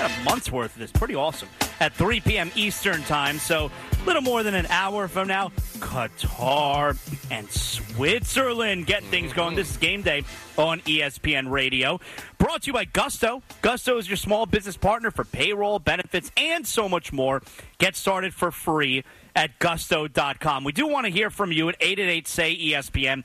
got a month's worth of this. Pretty awesome. At 3 p.m. Eastern time, so a little more than an hour from now, Qatar and Switzerland get things going. This is Game Day on ESPN Radio. Brought to you by Gusto. Gusto is your small business partner for payroll, benefits, and so much more. Get started for free at gusto.com. We do want to hear from you at 888-SAY-ESPN,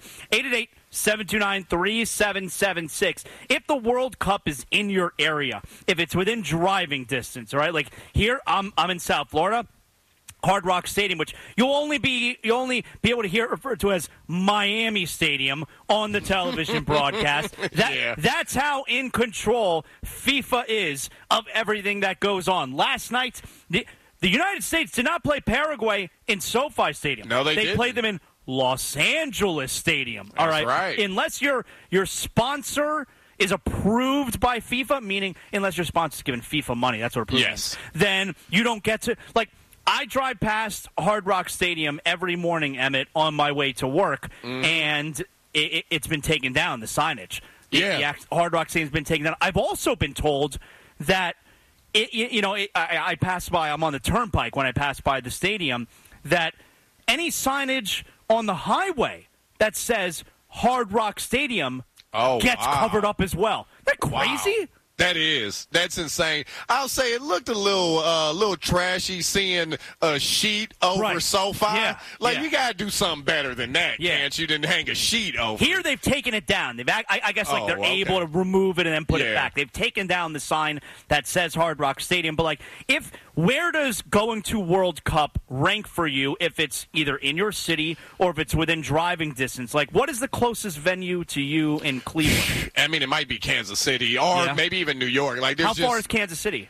888-729-3776. If the World Cup is in your area, if it's within driving distance, all right? Like here, I'm in South Florida. Hard Rock Stadium, which you'll only be able to hear it referred to as Miami Stadium on the television broadcast. That's how in control FIFA is of everything that goes on. Last night, the United States did not play Paraguay in SoFi Stadium. No, they didn't. Played them in Los Angeles Stadium. All right. Unless your sponsor is approved by FIFA, meaning unless your sponsor is giving FIFA money, that's what approved means, then you don't get to, like, I drive past Hard Rock Stadium every morning, Emmett, on my way to work, and it's been taken down, the signage. The Hard Rock Stadium's been taken down. I've also been told that, I pass by, I'm on the turnpike when I pass by the stadium, that any signage on the highway that says Hard Rock Stadium gets covered up as well. Isn't that crazy? Wow. That's insane. I'll say it looked a little trashy seeing a sheet over SoFi. You got to do something better than that, can't you? Didn't hang a sheet over. Here they've taken it down. I guess they're able to remove it and then put it back. They've taken down the sign that says Hard Rock Stadium. But where does going to World Cup rank for you if it's either in your city or if it's within driving distance? Like, what is the closest venue to you in Cleveland? I mean, it might be Kansas City or maybe even New York. How far is Kansas City?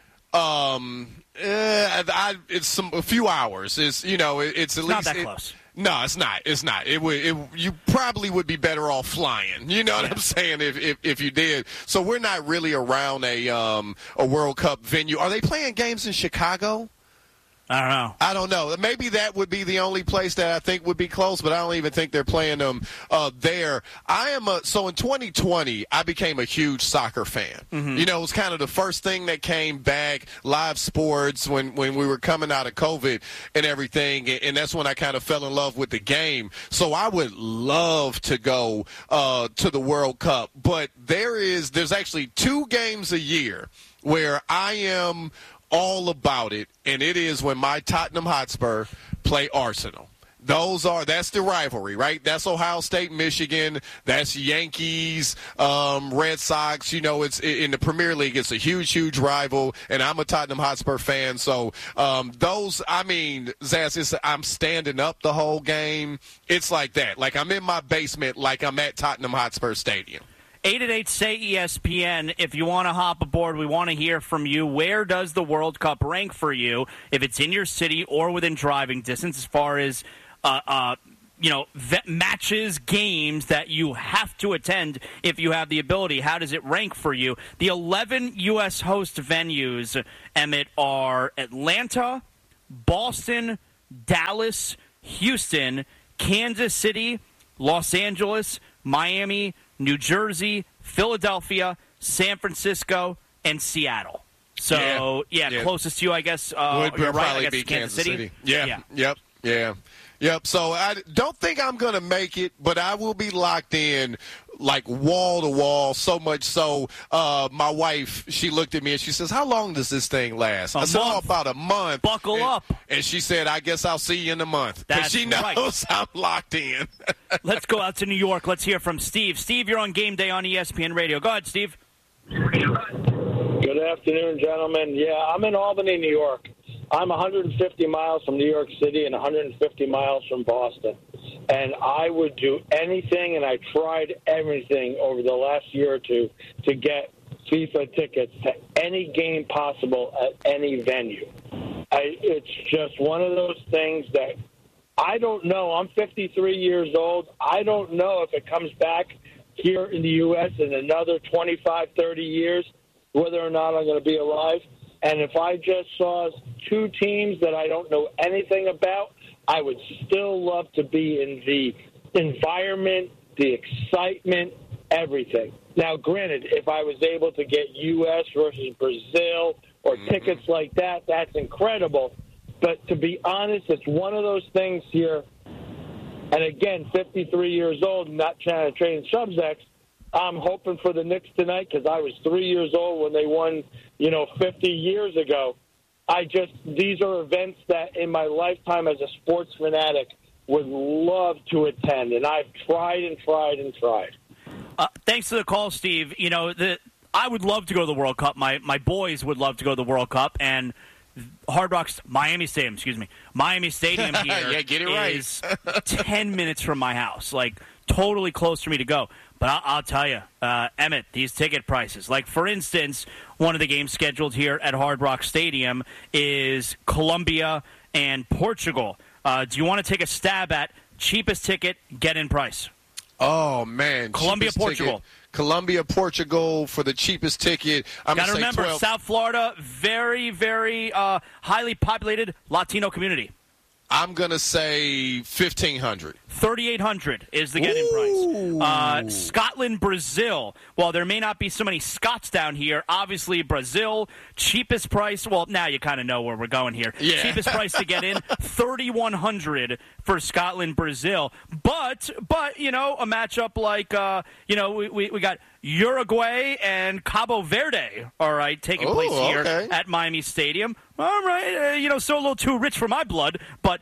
It's a few hours. It's at least not that close. No, it's not. It's not. You probably would be better off flying. You know what I'm saying? If you did. So we're not really around a World Cup venue. Are they playing games in Chicago? I don't know. Maybe that would be the only place that I think would be close, but I don't even think they're playing them there. So in 2020, I became a huge soccer fan. Mm-hmm. It was kind of the first thing that came back, live sports, when we were coming out of COVID and everything, and that's when I kind of fell in love with the game. So I would love to go to the World Cup, but there's actually 2 games a year where I am all about it, and it is when my Tottenham Hotspur play Arsenal. That's the rivalry, right? That's Ohio State, Michigan. That's Yankees, Red Sox. It's in the Premier League. It's a huge, huge rival, and I'm a Tottenham Hotspur fan. So Zaz, I'm standing up the whole game. It's like that. Like I'm in my basement, like I'm at Tottenham Hotspur Stadium. 888-SAY-ESPN. If you want to hop aboard, we want to hear from you. Where does the World Cup rank for you, if it's in your city or within driving distance, as far as matches, games that you have to attend if you have the ability? How does it rank for you? The 11 U.S. host venues, Emmett, are Atlanta, Boston, Dallas, Houston, Kansas City, Los Angeles, Miami, New Jersey, Philadelphia, San Francisco, and Seattle. So, closest to you, I guess. Would you're right, probably I guess be Kansas City. Yep. So I don't think I'm going to make it, but I will be locked in like wall to wall, so much so my wife, she looked at me and she says, "How long does this thing last?" I said, "About a month." Buckle up. And she said, "I guess I'll see you in a month." That's she knows I'm locked in. Let's go out to New York. Let's hear from Steve. Steve, you're on Game Day on ESPN Radio. Go ahead, Steve. Good afternoon, gentlemen. Yeah, I'm in Albany, New York. I'm 150 miles from New York City and 150 miles from Boston. And I would do anything, and I tried everything over the last year or two to get FIFA tickets to any game possible at any venue. It's just one of those things that I don't know. I'm 53 years old. I don't know if it comes back here in the U.S. in another 25, 30 years, whether or not I'm going to be alive. And if I just saw 2 teams that I don't know anything about, I would still love to be in the environment, the excitement, everything. Now, granted, if I was able to get U.S. versus Brazil or or tickets like that, that's incredible. But to be honest, it's one of those things here. And again, 53 years old, not trying to train subjects. I'm hoping for the Knicks tonight because I was 3 years old when they won, 50 years ago. These are events that in my lifetime as a sports fanatic would love to attend. And I've tried and tried and tried. Thanks for the call, Steve. I would love to go to the World Cup. My boys would love to go to the World Cup. And Miami Stadium here yeah, get it right. is 10 minutes from my house, like totally close for me to go. But I'll tell you, Emmett, these ticket prices. Like, for instance, one of the games scheduled here at Hard Rock Stadium is Colombia and Portugal. Do you want to take a stab at cheapest ticket, get-in price? Oh, man. Colombia, Portugal. Ticket. Colombia, Portugal for the cheapest ticket. I'm got to remember, 12. South Florida, very, very highly populated Latino community. I'm going to say 1,500. 3,800 is the get-in price. Scotland, Brazil. While there may not be so many Scots down here, obviously Brazil, cheapest price. Well, now you kind of know where we're going here. Yeah. Cheapest price to get in, 3,100 for Scotland, Brazil. But a matchup like we got Uruguay and Cabo Verde, all right, taking place here at Miami Stadium. All right, so a little too rich for my blood, but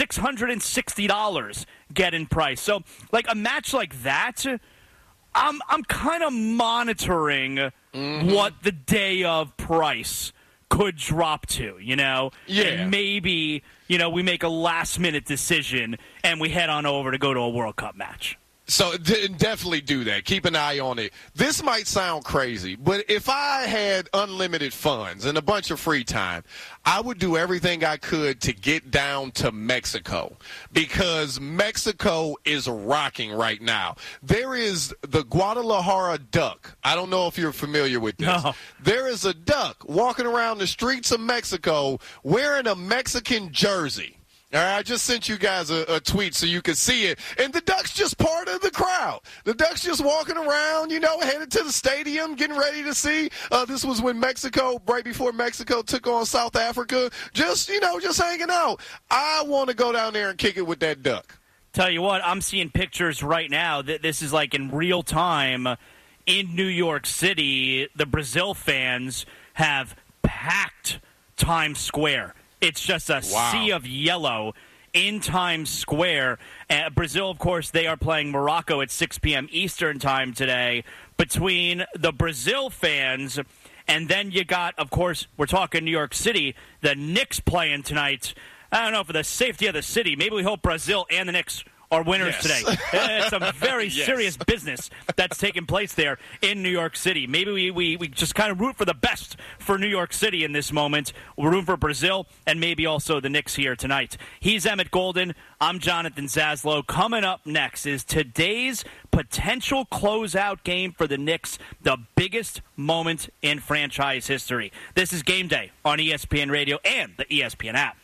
$660 get-in price. So, like, a match like that, I'm kind of monitoring what the day of price could drop to, Yeah. And maybe, we make a last-minute decision and we head on over to go to a World Cup match. So definitely do that. Keep an eye on it. This might sound crazy, but if I had unlimited funds and a bunch of free time, I would do everything I could to get down to Mexico because Mexico is rocking right now. There is the Guadalajara duck. I don't know if you're familiar with this. No. There is a duck walking around the streets of Mexico wearing a Mexican jersey. All right, I just sent you guys a tweet so you can see it. And the duck's just part of the crowd. The duck's just walking around, headed to the stadium, getting ready to see. This was when right before Mexico took on South Africa. Just hanging out. I want to go down there and kick it with that duck. Tell you what, I'm seeing pictures right now that this is like in real time in New York City. The Brazil fans have packed Times Square. It's just a sea of yellow in Times Square. Brazil, of course, they are playing Morocco at 6 p.m. Eastern time today. Between the Brazil fans, and then you got, of course, we're talking New York City, the Knicks playing tonight. I don't know, for the safety of the city, maybe we hope Brazil and the Knicks are winners today. It's some very serious business that's taking place there in New York City. Maybe we just kind of root for the best for New York City in this moment. We're rooting for Brazil and maybe also the Knicks here tonight. He's Emmett Golden. I'm Jonathan Zaslow. Coming up next is today's potential closeout game for the Knicks, the biggest moment in franchise history. This is Game Day on ESPN Radio and the ESPN app.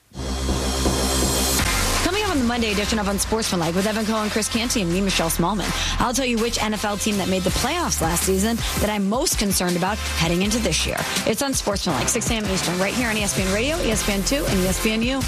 Coming up on the Monday edition of Unsportsmanlike with Evan Cohen, Chris Canty, and me, Michelle Smallman, I'll tell you which NFL team that made the playoffs last season that I'm most concerned about heading into this year. It's Unsportsmanlike, 6 a.m. Eastern, right here on ESPN Radio, ESPN2, and ESPNU.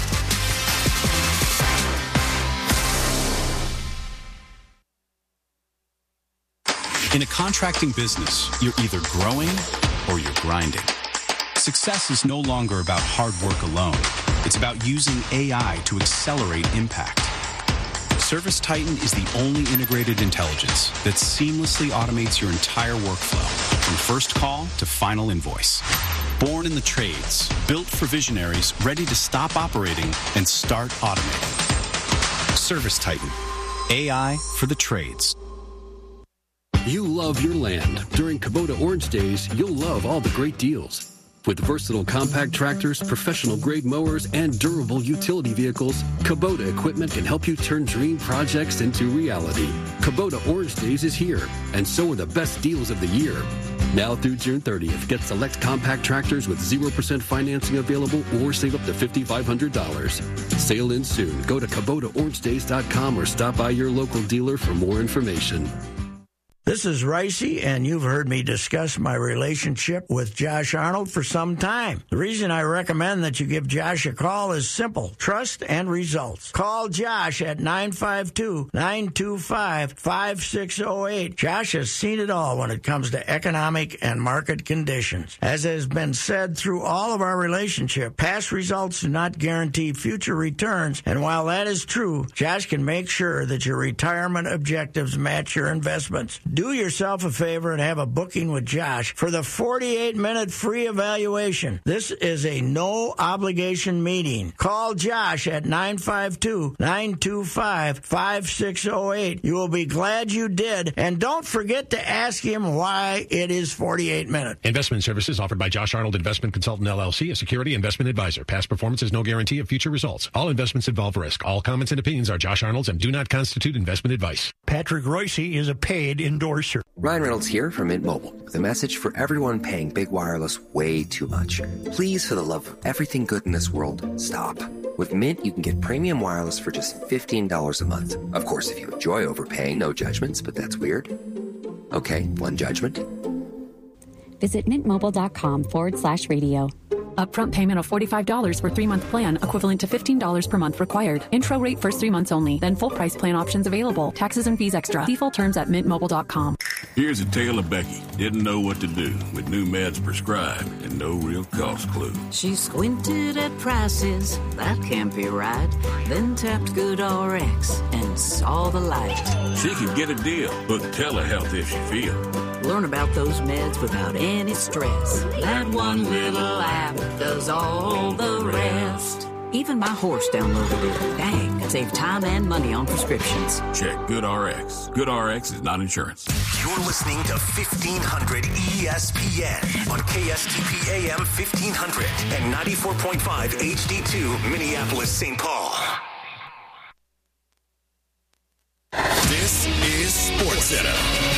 In a contracting business, you're either growing or you're grinding. Success is no longer about hard work alone. It's about using AI to accelerate impact. ServiceTitan is the only integrated intelligence that seamlessly automates your entire workflow, from first call to final invoice. Born in the trades, built for visionaries ready to stop operating and start automating. ServiceTitan, AI for the trades. You love your land. During Kubota Orange Days, you'll love all the great deals. With versatile compact tractors, professional-grade mowers, and durable utility vehicles, Kubota equipment can help you turn dream projects into reality. Kubota Orange Days is here, and so are the best deals of the year. Now through June 30th, get select compact tractors with 0% financing available or save up to $5,500. Sale ends soon. Go to KubotaOrangeDays.com or stop by your local dealer for more information. This is Ricey, and you've heard me discuss my relationship with Josh Arnold for some time. The reason I recommend that you give Josh a call is simple: trust and results. Call Josh at 952-925-5608. Josh has seen it all when it comes to economic and market conditions. As has been said through all of our relationship, past results do not guarantee future returns, and while that is true, Josh can make sure that your retirement objectives match your investments. Do yourself a favor and have a booking with Josh for the 48-minute free evaluation. This is a no-obligation meeting. Call Josh at 952-925-5608. You will be glad you did, and don't forget to ask him why it is 48 minutes. Investment services offered by Josh Arnold Investment Consultant, LLC, a security investment advisor. Past performance is no guarantee of future results. All investments involve risk. All comments and opinions are Josh Arnold's and do not constitute investment advice. Patrick Royce is a paid endorser. Ryan Reynolds here from Mint Mobile with a message for everyone paying big wireless way too much. Please, for the love of everything good in this world, stop. With Mint, you can get premium wireless for just $15 a month. Of course, if you enjoy overpaying, no judgments, but that's weird. Okay, one judgment. Visit mintmobile.com/radio. Upfront payment of $45 for 3-month plan, equivalent to $15 per month required. Intro rate first 3 months only, then full price plan options available. Taxes and fees extra. See full terms at mintmobile.com. Here's a tale of Becky. Didn't know what to do with new meds prescribed and no real cost clue. She squinted at prices, that can't be right. Then tapped GoodRx and saw the light. She could get a deal, book telehealth if she feels. Learn about those meds without any stress. That one little app does all the rest. Even my horse downloaded it. Dang, save time and money on prescriptions. Check GoodRx. GoodRx is not insurance. You're listening to 1500 ESPN on KSTP AM 1500 and 94.5 HD2 Minneapolis, St. Paul. This is SportsCenter.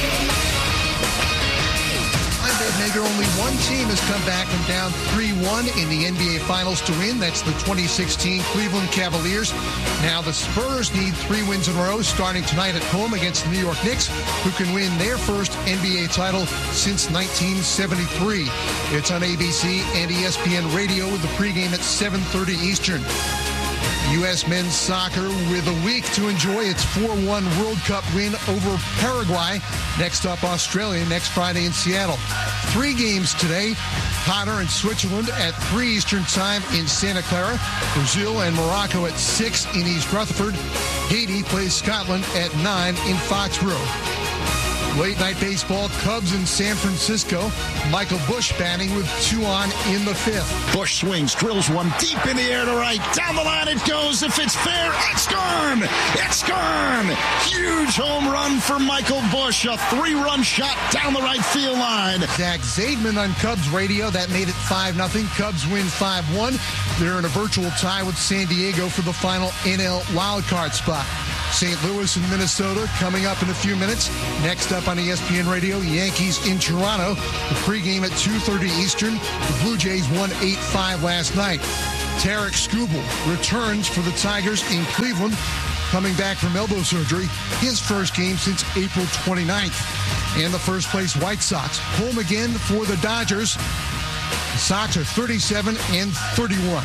Nager, only one team has come back from down 3-1 in the NBA Finals to win. That's the 2016 Cleveland Cavaliers. Now the Spurs need 3 wins in a row starting tonight at home against the New York Knicks, who can win their first NBA title since 1973. It's on ABC and ESPN Radio with the pregame at 7:30 Eastern. U.S. men's soccer with a week to enjoy its 4-1 World Cup win over Paraguay. Next up, Australia next Friday in Seattle. 3 games today. Qatar and Switzerland at 3 Eastern time in Santa Clara. Brazil and Morocco at 6 in East Rutherford. Haiti plays Scotland at 9 in Foxborough. Late night baseball, Cubs in San Francisco. Michael Busch batting with 2 on in the 5th. Busch swings, drills one deep in the air to right. Down the line it goes. If it's fair, it's gone. It's gone. Huge home run for Michael Busch. A 3-run shot down the right field line. Zach Zaidman on Cubs radio. That made it 5-0. Cubs win 5-1. They're in a virtual tie with San Diego for the final NL wildcard spot. St. Louis and Minnesota coming up in a few minutes. Next up on ESPN Radio, Yankees in Toronto. The pregame at 2:30 Eastern. The Blue Jays won 8-5 last night. Tarek Skubal returns for the Tigers in Cleveland, coming back from elbow surgery. His first game since April 29th. And the first place White Sox home again for the Dodgers. The Sox are 37-31.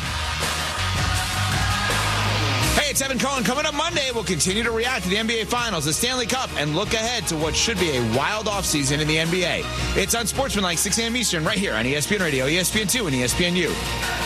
Hey, it's Evan Cohen. Coming up Monday, we'll continue to react to the NBA Finals, the Stanley Cup, and look ahead to what should be a wild offseason in the NBA. It's on Sportsmanlike, 6 a.m. Eastern, right here on ESPN Radio, ESPN2, and ESPNU.